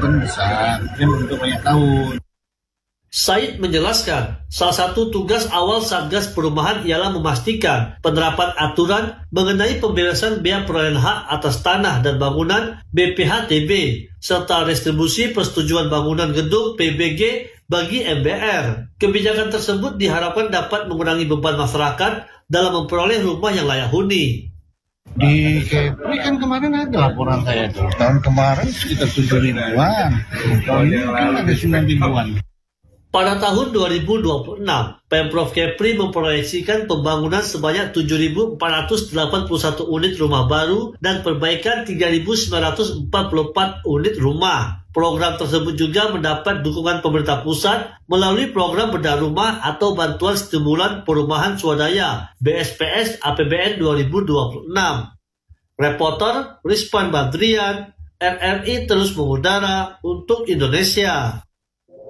mungkin besar, mungkin untuk banyak tahun. Said menjelaskan, salah satu tugas awal Satgas Perumahan ialah memastikan penerapan aturan mengenai pembebasan biaya perolehan hak atas tanah dan bangunan BPHTB, serta restribusi persetujuan bangunan gedung PBG bagi MBR. Kebijakan tersebut diharapkan dapat mengurangi beban masyarakat dalam memperoleh rumah yang layak huni. Di Kepri kan kemarin ada laporan saya tuh, tahun kemarin sekitar 7 ribuan, tahun ini kan ada 9 ribuan. Pada tahun 2026, Pemprov Kepri memproyeksikan pembangunan sebanyak 7.481 unit rumah baru dan perbaikan 3.944 unit rumah. Program tersebut juga mendapat dukungan pemerintah pusat melalui program bedah rumah atau bantuan stimulan perumahan swadaya BSPS APBN 2026. Reporter Rizwan Badrian, RRI terus mengudara untuk Indonesia.